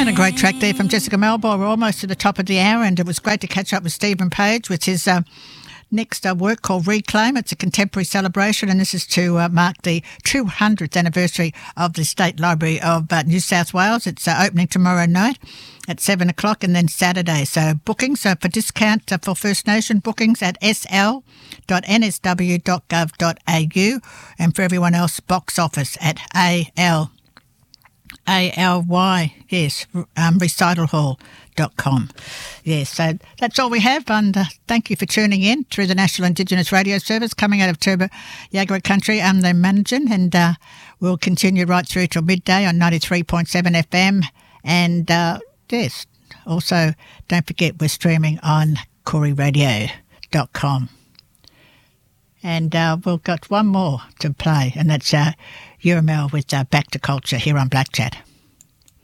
a great track there from Jessica Melba. We're almost to the top of the hour, and it was great to catch up with Stephen Page with his next work called Reclaim. It's a contemporary celebration, and this is to mark the 200th anniversary of the State Library of New South Wales. It's opening tomorrow night at 7 o'clock and then Saturday. So bookings for discount for First Nation bookings at sl.nsw.gov.au, and for everyone else, box office at ALY, yes, recitalhall.com. Yes, so that's all we have, and thank you for tuning in through the National Indigenous Radio Service coming out of Turbo Yagara Country. I'm the manager, and we'll continue right through till midday on 93.7 FM, and yes, also don't forget we're streaming on CoreyRadio.com. And we've got one more to play, and that's Uramel with Back to Culture here on Black Chat.